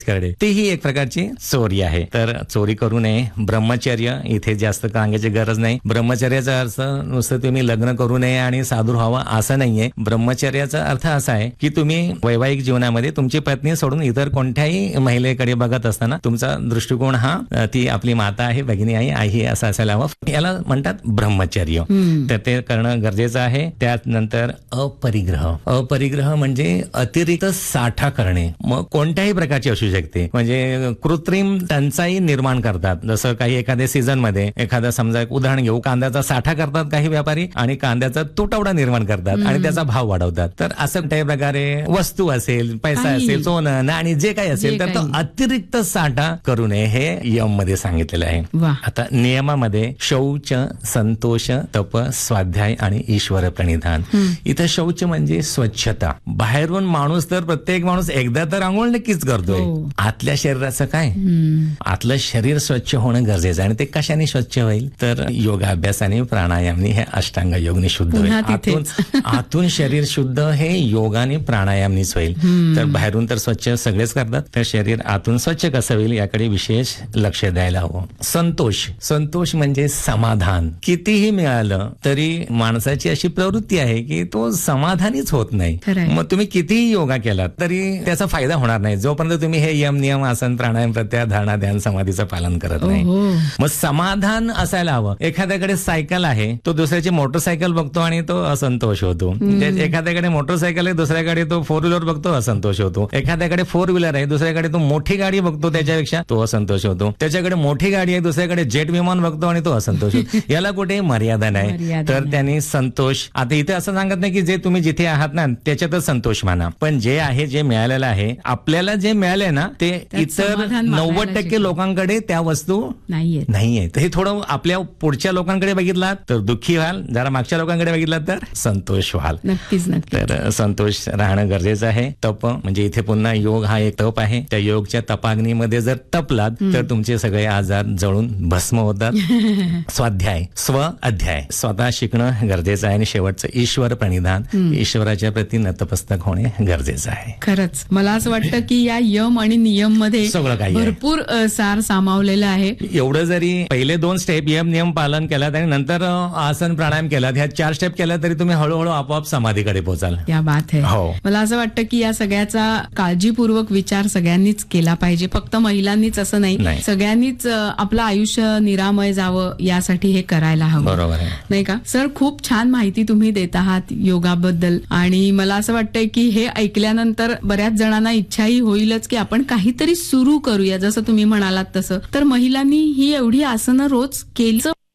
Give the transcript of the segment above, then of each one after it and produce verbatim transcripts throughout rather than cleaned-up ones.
करणे तीही एक प्रकारची चोरी आहे. तर चोरी करू नये. ब्रह्मचर्य इथे जास्त सांगायची गरज नाही. ब्रह्मचर्याचा अर्थ नुसतं तुम्ही लग्न करू नये आणि साधू व्हावं असं नाहीये. ब्रह्मचर्याचा अर्थ असा आहे की तुम्ही वैवाहिक जीवनामध्ये तुमची पत्नी सोडून इतर कोणत्याही महिलेकडे बघत असताना तुमचा दृष्टिकोन हा ती आपली माता आहे, भगिनी आहे, आई असं असायला हवं. याला म्हणतात ब्रह्मचर्य. तर ते करणं गरजेचं आहे. त्यानंतर अपरिग्रह. अपरिग्रह म्हणजे अतिरिक्त साठा करणे. मग कोणत्याही प्रकारची असू शकते. म्हणजे कृत्रिम टंचाई निर्माण करतात. जसं काही एखाद्या सीझन मध्ये एखादा समजा एक उदाहरण घेऊ, कांद्याचा साठा करतात काही व्यापारी आणि कांद्याचा तुटवडा निर्माण करतात आणि त्याचा भाव वाढवतात. तर असं कोणत्याही प्रकारे वस्तू असेल, पैसा असेल, सोनं आणि जे काही असेल तर तो अतिरिक्त साठा करू नये हे यम मध्ये सांगितलेलं आहे. आता नियमामध्ये शौच, संतोष, तप, स्वाध्याय आणि ईश्वर प्रणिधान. इथं शौच म्हणजे स्वच्छता. बाहेरून माणूस तर प्रत्येक माणूस एकदा तर आंघोळ नक्कीच करतोय. आतल्या शरीराचं काय? आतलं शरीर स्वच्छ होणं गरजेचं आहे. आणि ते कशाने स्वच्छ होईल? तर योगाभ्यासाने, प्राणायामने, हे अष्टांग योगने शुद्ध होईल. आतून आतून शरीर शुद्ध हे योगाने, प्राणायामनेच होईल. तर बाहेरून तर स्वच्छ सगळेच करतात, तर शरीर आतून स्वच्छ कसं होईल याकडे विशेष लक्ष द्यायला हवं. संतोष. संतोष म्हणजे समाधान. कितीही मिळालं तरी माणसाची अशी प्रवृत्ती आहे की तो समाधानीच होत नाही. मग तुम्ही कितीही योगा केलात तरी त्याचा फायदा होणार नाही जोपर्यंत तुम्ही हे यम, नियम, आसन, प्राणायाम, प्रत्याहार, धारणा, ध्यान, समाधीचं पालन करत नाही. मग समाधान असायला हवं. एखाद्याकडे सायकल आहे, तो दुसऱ्याची मोटरसायकल बघतो आणि तो असंतोष होतो. एखाद्याकडे मोटरसायकल आहे, दुसऱ्याकडे तो फोर व्हीलर बघतो, असंतोष होतो. एखाद्याकडे फोर व्हीलर आहे, दुसऱ्याकडे तो मोठी गाडी बघतो, त्याच्यापेक्षा तो असंतोष होतो. त्याच्याकडे मोठी गाडी आहे, दुसऱ्याकडे जेट विमान बघतो आणि तो असंतोष होतो. याला कुठे मर्यादा नाही. तर त्यांनी संतोष. आता इथे असं सांगत नाही की जे तुम्ही जिथे आहात ना त्याच्यातच संतोष माना, पण जे आहे, जे मिळालेलं आहे, आपल्याला जे मिळालंय ना ते इतर नव्वद टक्के लोकांकडे त्या वस्तू नाहीये नाहीये हे थोडं आपल्या पुढच्या लोकांकडे बघितलात तर दुःखी व्हाल, जरा मागच्या लोकांकडे बघितलात तर संतोष व्हाल. नक्कीच नक्की. तर संतोष राहणं गरजेचं आहे. तप म्हणजे इथे पुन्हा योग हा एक तप आहे. त्या योगच्या तपाग्नीमध्ये जर तपलात तर तुमचे सगळे आजार जळून भस्म होतात. स्वाध्याय, स्व अध्याय, स्वतः शिकणं गरजेचं आहे. आणि शेवटचं ईश्वर प्रणिधान, ईश्वराच्या प्रती नतमस्तक होणे गरजेचं आहे. खरंच मला असं वाटतं की या यम आणि नियम मध्ये सगळं काही भरपूर सार सामावलेलं आहे. एवढं जरी पहिले दोन स्टेप यम नियम पालन केलात आणि नंतर आसन प्राणायाम केलात, ह्या चार स्टेप केल्या तरी तुम्ही हळूहळू आपोआप समाधीकडे पोहोचाल. या बात आहे. हो. मला असं वाटतं की या सगळ्याचा काळजीपूर्वक विचार सगळ्यांनीच केला पाहिजे. फक्त महिलांनीच असं नाही, सगळ्यांनीच आपलं आयुष्य निरामय जावं यासाठी हे करायला हवं. बरोबर आहे नाही का सर? खूप छान माहिती तुम्ही देत आहात योगाबद्दल. आणि मला असं वाटतंय की हे ऐकल्यानंतर बऱ्याच जणांना इच्छाही होईलच की आपण काहीतरी सुरू करूया. जसं तुम्ही म्हणालात तसं. तर महिलांनी ही एवढी आसनं रोज केली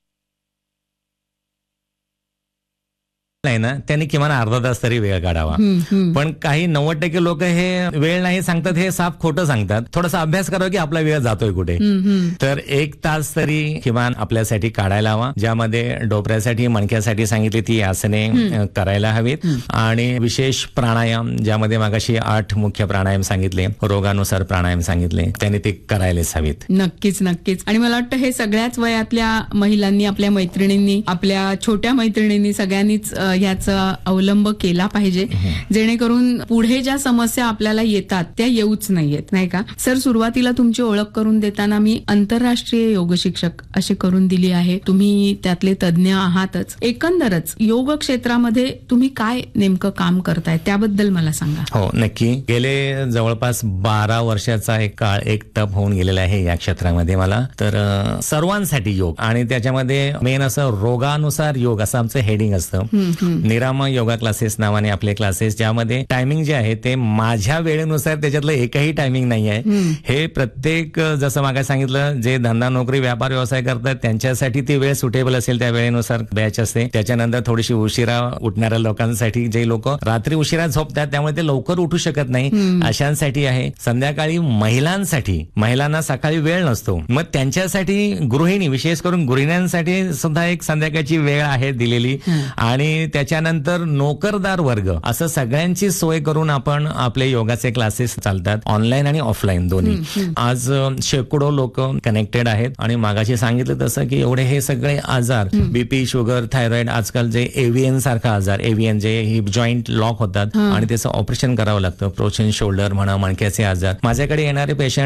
नाही ना, त्यांनी किमान अर्धा तास तरी वेळ काढावा. पण काही नव्वद टक्के लोक हे वेळ नाही सांगतात, हे साफ खोटं सांगतात. थोडासा अभ्यास करावा की आपला वेळ जातोय कुठे. तर एक तास तरी किमान आपल्यासाठी काढायला हवा, ज्यामध्ये डोपऱ्यासाठी, मणक्यासाठी सांगितली ती आसने करायला हवीत. आणि विशेष प्राणायाम, ज्यामध्ये मागाशी आठ मुख्य प्राणायाम सांगितले, रोगानुसार प्राणायाम सांगितले, त्यांनी ते करायलाच हवीत. नक्कीच नक्कीच. आणि मला वाटतं हे सगळ्याच वयातल्या महिलांनी, आपल्या मैत्रिणींनी, आपल्या छोट्या मैत्रिणींनी सगळ्यांनीच याचा अवलंब केला पाहिजे, जेणेकरून पुढे ज्या समस्या आपल्याला येतात त्या येऊच नाहीयेत. नाही का सर? सुरुवातीला तुमची ओळख करून देताना मी आंतरराष्ट्रीय योग शिक्षक अशी करून दिली आहे. तुम्ही त्यातले तज्ज्ञ आहातच. एकंदरच योग क्षेत्रामध्ये तुम्ही काय नेमकं काम करताय त्याबद्दल मला सांगा. हो नक्की. गेले जवळपास बारा वर्षाचा एक काळ, एक टप होऊन गेलेला आहे या क्षेत्रामध्ये मला. तर सर्वांसाठी योग, आणि त्याच्यामध्ये मेन असं रोगानुसार योग असं आमचं हेडिंग असतं. निरामय योगा क्लासेस नावाने आपले क्लासेस, ज्यामध्ये टायमिंग जे आहे ते माझ्या वेळेनुसार त्याच्यातलं एकही टायमिंग नाही आहे. हे प्रत्येक, जसं मागे सांगितलं, जे धंदा, नोकरी, व्यापार, व्यवसाय करतात त्यांच्यासाठी ती वेळ सुटेबल असेल त्या वेळेनुसार बॅच असते. त्याच्यानंतर थोडीशी उशिरा उठणाऱ्या लोकांसाठी, जे लोक रात्री उशिरा झोपतात त्यामुळे ते लवकर उठू शकत नाही, अशांसाठी आहे. संध्याकाळी महिलांसाठी, महिलांना सकाळी वेळ नसतो, मग त्यांच्यासाठी गृहिणी, विशेष करून गृहिण्यांसाठी सुद्धा एक संध्याकाळची वेळ आहे दिलेली. आणि त्याच्यानंतर नोकरदार वर्ग असं सगळ्यांची सोय करून आपण आपले योगाचे क्लासेस चालतात ऑनलाईन आणि ऑफलाईन दोन्ही. आज शेकडो लोक कनेक्टेड आहेत आणि मागाशी सांगितलं तसं की एवढे हे सगळे आजार बीपी, शुगर, थायरॉइड, आजकाल जे एव्हीएन सारखा आजार, एव्हीएन जे हिप जॉईंट लॉक होतात आणि त्याचं ऑपरेशन करावं लागतं, प्रोशन शोल्डर म्हणा, मणक्याचे आजार. माझ्याकडे येणारे पेशंट